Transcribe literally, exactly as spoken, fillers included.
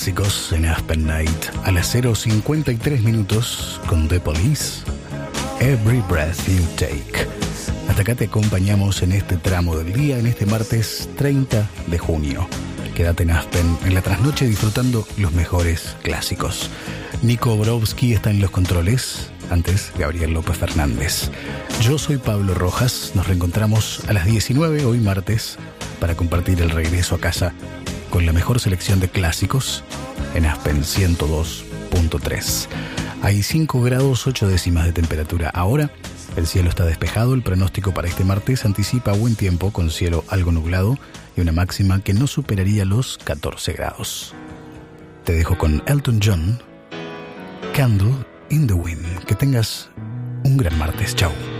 clásicos en Aspen Night a las cero cincuenta y tres minutos con The Police, Every Breath You Take. Hasta acá te acompañamos en este tramo del día, en este martes treinta de junio. Quédate en Aspen en la trasnoche disfrutando los mejores clásicos. Nico Borowski está en los controles, antes Gabriel López Fernández. Yo soy Pablo Rojas, nos reencontramos a las diecinueve hoy martes para compartir el regreso a casa con la mejor selección de clásicos en Aspen ciento dos punto tres. Hay cinco grados ocho décimas de temperatura ahora, el cielo está despejado, el pronóstico para este martes anticipa buen tiempo con cielo algo nublado y una máxima que no superaría los catorce grados. Te dejo con Elton John, Candle in the Wind. Que tengas un gran martes. Chao.